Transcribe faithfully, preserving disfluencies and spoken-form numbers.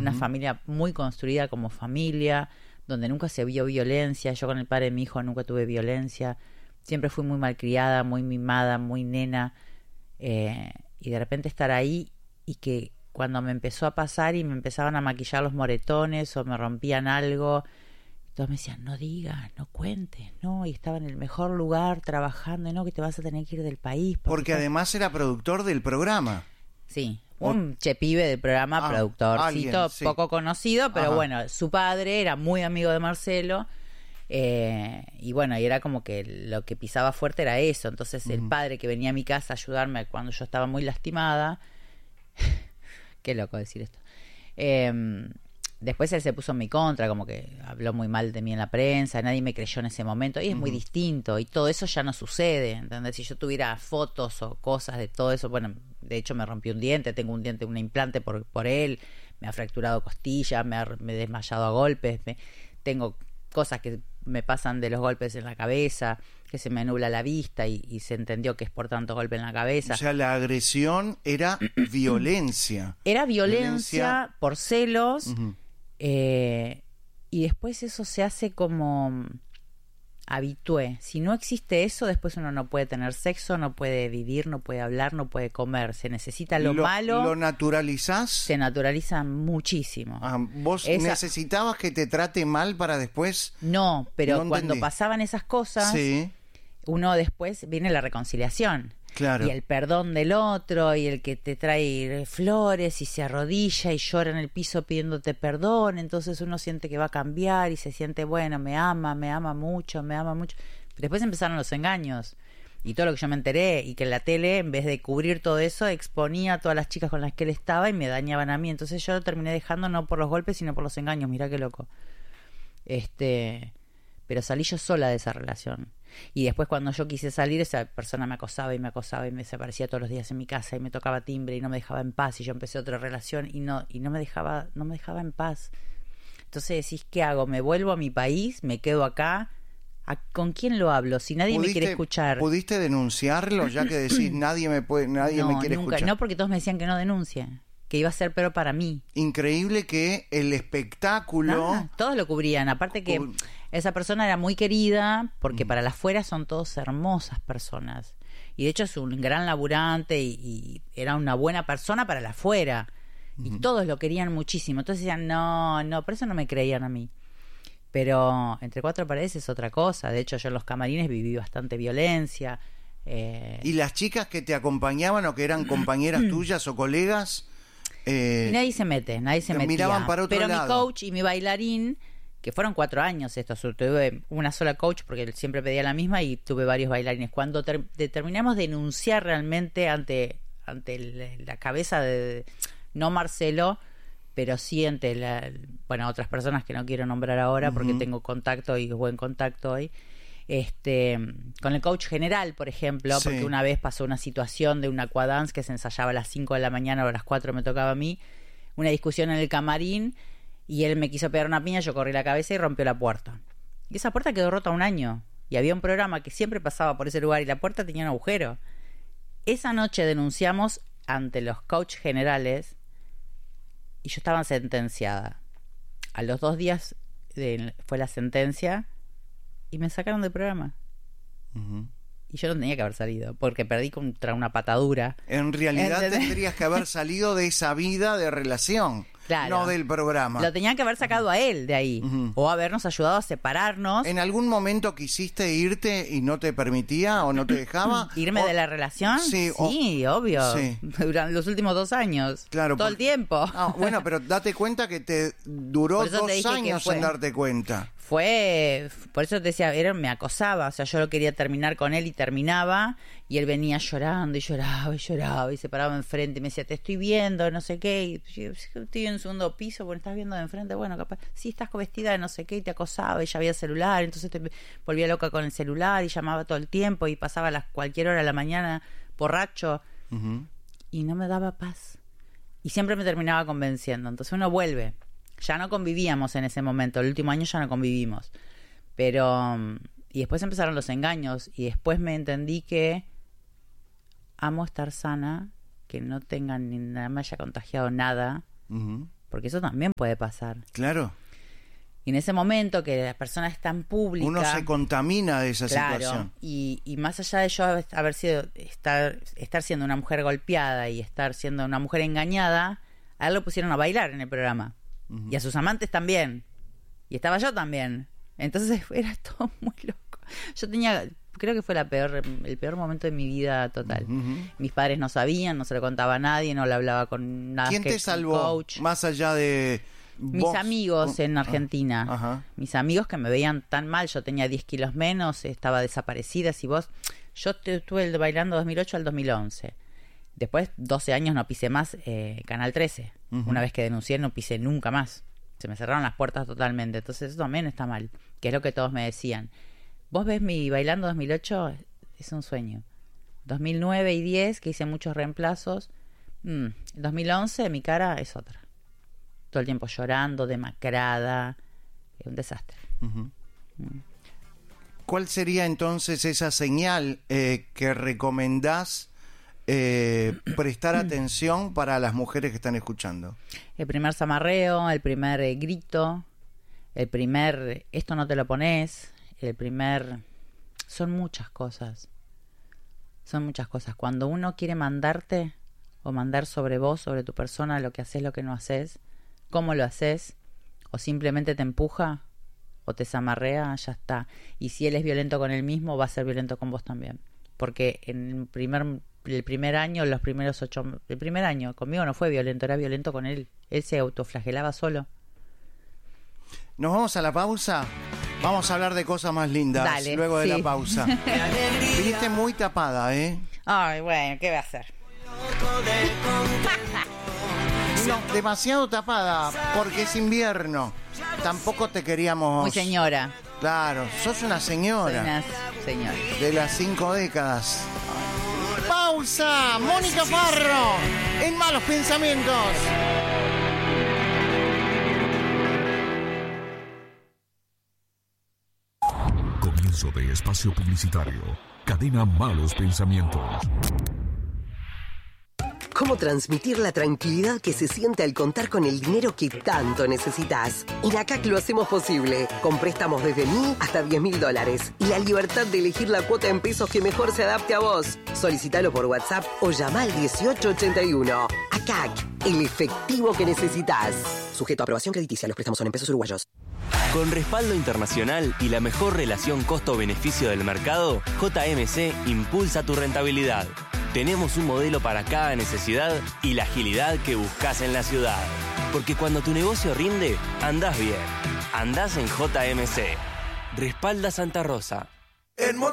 una familia muy construida como familia, donde nunca se vio violencia. Yo con el padre de mi hijo nunca tuve violencia. Siempre fui muy malcriada, muy mimada, muy nena. Eh, y de repente estar ahí y que cuando me empezó a pasar y me empezaban a maquillar los moretones o me rompían algo, todos me decían, no digas, no cuentes, no, y estaba en el mejor lugar trabajando, y no, que te vas a tener que ir del país. Porque, porque además era productor del programa. Sí, un chepibe del programa, ah, productorcito, alguien, sí. poco conocido, pero Ajá. bueno, su padre era muy amigo de Marcelo, eh, y bueno, y era como que lo que pisaba fuerte era eso. Entonces uh-huh. el padre que venía a mi casa a ayudarme cuando yo estaba muy lastimada, qué loco decir esto, eh, después él se puso en mi contra, como que habló muy mal de mí en la prensa, nadie me creyó en ese momento, y es uh-huh. muy distinto, y todo eso ya no sucede, ¿entendés? Si yo tuviera fotos o cosas de todo eso, bueno, de hecho me rompí un diente, tengo un diente, un implante por, por él, me ha fracturado costillas, me, ha, me he desmayado a golpes, me, tengo cosas que me pasan de los golpes en la cabeza, que se me nubla la vista y, y se entendió que es por tanto golpe en la cabeza. O sea, la agresión era violencia. Era violencia, violencia. por celos, uh-huh. eh, y después eso se hace como habitué. Si no existe eso, después uno no puede tener sexo, no puede vivir, no puede hablar, no puede comer. Se necesita lo, lo malo. ¿Lo naturalizás? Se naturaliza muchísimo. Ah, ¿Vos Esa... necesitabas que te trate mal para después? No, pero no cuando pasaban esas cosas, sí. uno después viene la reconciliación. Claro. Y el perdón del otro, y el que te trae flores y se arrodilla y llora en el piso pidiéndote perdón. Entonces uno siente que va a cambiar y se siente, bueno, me ama, me ama mucho, me ama mucho. Pero después empezaron los engaños y todo lo que yo me enteré, y que en la tele, en vez de cubrir todo eso, exponía a todas las chicas con las que él estaba y me dañaban a mí. Entonces yo lo terminé dejando no por los golpes, sino por los engaños. Mirá qué loco. Este... Pero salí yo sola de esa relación. Y después cuando yo quise salir, esa persona me acosaba y me acosaba y me desaparecía todos los días en mi casa y me tocaba timbre y no me dejaba en paz, y yo empecé otra relación y no y no me dejaba no me dejaba en paz. Entonces decís, ¿qué hago? ¿Me vuelvo a mi país? ¿Me quedo acá? ¿A, ¿Con quién lo hablo? Si nadie me quiere escuchar. ¿Pudiste denunciarlo? Ya que decís, nadie me puede, nadie no, me quiere nunca, escuchar. No, porque todos me decían que no denuncie, que iba a ser peor para mí. Increíble que el espectáculo... Ah, todos lo cubrían, aparte que Cub... esa persona era muy querida, porque mm. para las afuera son todos hermosas personas. Y de hecho es un gran laburante y, y era una buena persona para la afuera. Mm. Y todos lo querían muchísimo. Entonces decían, no, no, por eso no me creían a mí. Pero entre cuatro paredes es otra cosa. De hecho yo en los camarines viví bastante violencia. Eh... ¿Y las chicas que te acompañaban o que eran compañeras tuyas o colegas? Eh, nadie se mete, nadie se metía. Miraban para otro Pero lado. Mi coach y mi bailarín, que fueron cuatro años estos, tuve una sola coach porque él siempre pedía la misma, y tuve varios bailarines. Cuando ter- determinamos denunciar realmente ante ante el, la cabeza de, no Marcelo, pero sí ante la, bueno, otras personas que no quiero nombrar ahora uh-huh. porque tengo contacto y buen contacto hoy, este con el coach general, por ejemplo, sí. porque una vez pasó una situación de un aquadance que se ensayaba a las cinco de la mañana o a las cuatro me tocaba a mí, una discusión en el camarín, y él me quiso pegar una piña, yo corrí la cabeza y rompió la puerta, y esa puerta quedó rota un año, y había un programa que siempre pasaba por ese lugar y la puerta tenía un agujero. Esa noche denunciamos ante los coach generales y yo estaba sentenciada. A los dos días de, fue la sentencia y me sacaron del programa. Uh-huh. Y yo no tenía que haber salido, porque perdí contra una patadura. En realidad ¿entendés? Tendrías que haber salido de esa vida de relación, claro, no del programa. Lo tenían que haber sacado uh-huh. a él de ahí, uh-huh. o habernos ayudado a separarnos. ¿En algún momento quisiste irte y no te permitía o no te dejaba? ¿Irme o... de la relación? Sí, sí o... obvio. Sí. Durante los últimos dos años. Claro, todo por... el tiempo. Ah, bueno, pero date cuenta que te duró dos años en darte cuenta. Fue, por eso te decía, era, me acosaba, o sea, yo lo quería terminar con él y terminaba, y él venía llorando y lloraba y lloraba y se paraba enfrente y me decía, te estoy viendo, no sé qué, y yo, estoy en un segundo piso, bueno, estás viendo de enfrente, bueno, capaz, sí, estás vestida de no sé qué, y te acosaba, y ya había celular, entonces te volvía loca con el celular y llamaba todo el tiempo y pasaba a las cualquier hora de la mañana borracho, uh-huh. y no me daba paz, y siempre me terminaba convenciendo. Entonces uno vuelve. Ya no convivíamos en ese momento, el último año ya no convivimos, pero y después empezaron los engaños, y después me entendí que amo estar sana, que no tengan ni nada, me haya contagiado nada, uh-huh. porque eso también puede pasar. Claro. Y en ese momento que la persona es tan pública... Uno se contamina de esa claro, situación. Y, y más allá de yo haber sido, estar, estar siendo una mujer golpeada y estar siendo una mujer engañada, a él lo pusieron a bailar en el programa. Uh-huh. Y a sus amantes también. Y estaba yo también. Entonces era todo muy loco. Yo tenía... Creo que fue la peor, el peor momento de mi vida total. Uh-huh. Mis padres no sabían, no se lo contaba a nadie, no le hablaba con nada. ¿Quién que te salvó? Coach. Más allá de mis vos. amigos en Argentina. Ajá. Mis amigos que me veían tan mal. Yo tenía diez kilos menos, estaba desaparecida. Si vos, yo estuve bailando dos mil ocho al dos mil once. Después, doce años no pisé más eh, Canal trece. Uh-huh. Una vez que denuncié, no pisé nunca más. Se me cerraron las puertas totalmente. Entonces eso también está mal, que es lo que todos me decían. Vos ves mi bailando dos mil ocho, es un sueño. dos mil nueve y diez, que hice muchos reemplazos. Mm, dos mil once, mi cara es otra. Todo el tiempo llorando, demacrada. Es un desastre. Uh-huh. Mm. ¿Cuál sería entonces esa señal eh, que recomendás eh, prestar atención para las mujeres que están escuchando? El primer zamarreo, el primer eh, grito, el primer esto no te lo pones... El primer... Son muchas cosas. Son muchas cosas. Cuando uno quiere mandarte o mandar sobre vos, sobre tu persona, lo que haces, lo que no haces, cómo lo haces, o simplemente te empuja o te zamarrea, ya está. Y si él es violento con él mismo, va a ser violento con vos también. Porque en el primer, el primer año, los primeros ocho... El primer año conmigo no fue violento, era violento con él. Él se autoflagelaba solo. Nos vamos a la pausa. Vamos a hablar de cosas más lindas. Dale, luego de sí. la pausa. Viniste muy tapada, ¿eh? Ay, bueno, ¿qué voy a hacer? No, demasiado tapada, porque es invierno. Tampoco te queríamos... Muy señora. Claro, sos una señora. Soy una señora. De las cinco décadas. ¡Pausa! Mónica Farro, en Malos Pensamientos. Comienzo de espacio publicitario. Cadena Malos Pensamientos. ¿Cómo transmitir la tranquilidad que se siente al contar con el dinero que tanto necesitas? En A C A C lo hacemos posible, con préstamos desde mil hasta diez mil dólares y la libertad de elegir la cuota en pesos que mejor se adapte a vos. Solicítalo por WhatsApp o llama al dieciocho ochenta y uno. A C A C, el efectivo que necesitas. Sujeto a aprobación crediticia, los préstamos son en pesos uruguayos. Con respaldo internacional y la mejor relación costo-beneficio del mercado, J M C impulsa tu rentabilidad. Tenemos un modelo para cada necesidad y la agilidad que buscas en la ciudad. Porque cuando tu negocio rinde, andás bien. Andás en J M C. Respalda Santa Rosa. En